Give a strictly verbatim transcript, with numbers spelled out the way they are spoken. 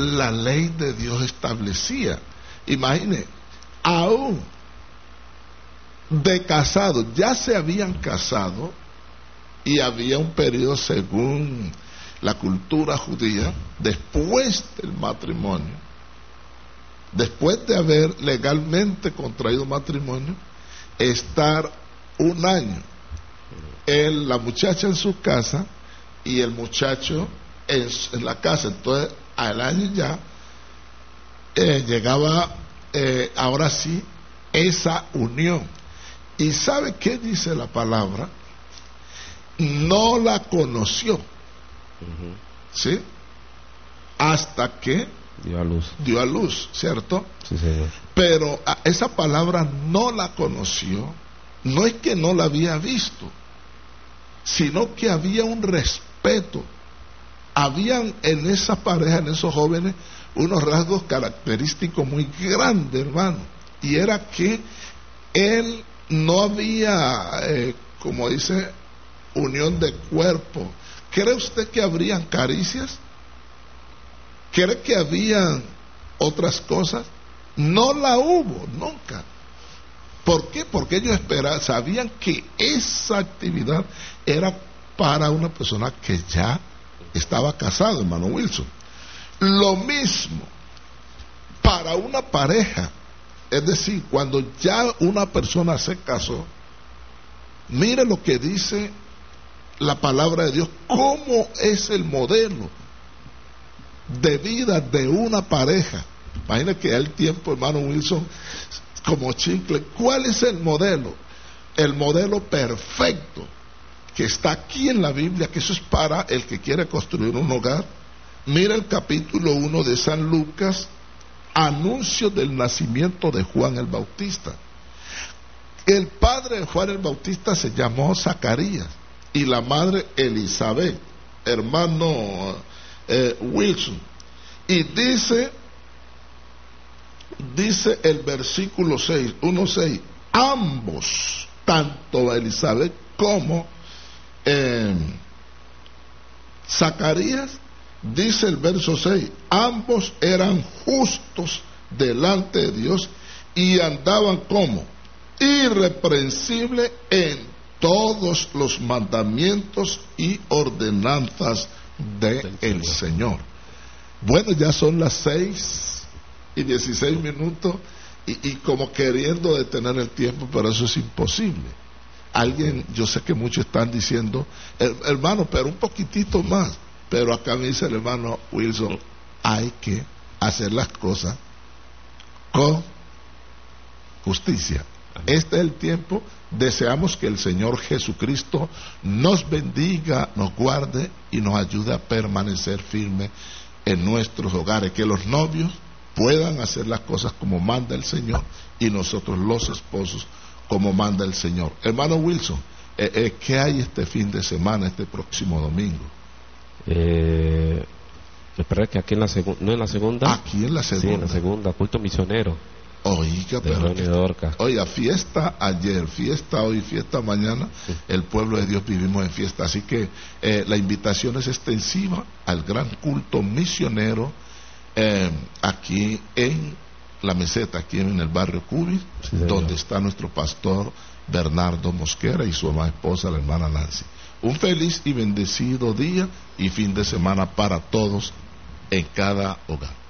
la ley de Dios establecía. Imagine, aún de casados, ya se habían casado y había un periodo según la cultura judía, después del matrimonio, después de haber legalmente contraído matrimonio, estar un año el, la muchacha en su casa y el muchacho en, en la casa. Entonces al año ya eh, llegaba eh, ahora sí esa unión. ¿Y sabe qué dice la palabra? No la conoció, uh-huh. ¿sí? Hasta que dio a luz, dio a luz, ¿cierto? Sí, señor. Pero a esa palabra no la conoció, no es que no la había visto, sino que había un respeto. Habían en esa pareja, en esos jóvenes, unos rasgos característicos muy grandes, hermano. Y era que él no había, eh, como dice, unión de cuerpo. ¿Cree usted que habrían caricias? ¿Cree que habían otras cosas? No la hubo, nunca. ¿Por qué? Porque ellos esperaban, sabían que esa actividad era para una persona que ya estaba casado, hermano Wilson. Lo mismo para una pareja, es decir, cuando ya una persona se casó, mire lo que dice la palabra de Dios, cómo es el modelo de vida de una pareja. Imagina que al tiempo, hermano Wilson, como chicle, ¿cuál es el modelo? El modelo perfecto que está aquí en la Biblia, que eso es para el que quiere construir un hogar. Mira el capítulo uno de San Lucas, anuncio del nacimiento de Juan el Bautista. El padre de Juan el Bautista se llamó Zacarías y la madre Elizabeth, hermano eh, Wilson. Y dice, dice el versículo seis, uno seis, ambos, tanto Elizabeth como eh, Zacarías, dice el verso seis, ambos eran justos delante de Dios y andaban como irreprensible en todos los mandamientos y ordenanzas del de Señor. Bueno, ya son las seis y dieciséis minutos y, y como queriendo detener el tiempo, pero eso es imposible. Alguien, yo sé que muchos están diciendo, hermano, pero un poquitito más. Pero acá me dice el hermano Wilson, hay que hacer las cosas con justicia. Este es el tiempo. Deseamos que el Señor Jesucristo nos bendiga, nos guarde y nos ayude a permanecer firmes en nuestros hogares, que los novios puedan hacer las cosas como manda el Señor y nosotros los esposos como manda el Señor. Hermano Wilson, eh, eh, ¿qué hay este fin de semana, este próximo domingo? Eh, espera que aquí en la segunda, no en la segunda. Aquí en la segunda. Sí, en la segunda, culto misionero. Oiga, pero que, oiga, fiesta ayer, fiesta hoy, fiesta mañana, sí. El pueblo de Dios vivimos en fiesta, así que eh, la invitación es extensiva al gran culto misionero eh, aquí en la meseta, aquí en el barrio Cubis, sí, donde está nuestro pastor Bernardo Mosquera y su amada esposa, la hermana Nancy. Un feliz y bendecido día y fin de semana para todos en cada hogar.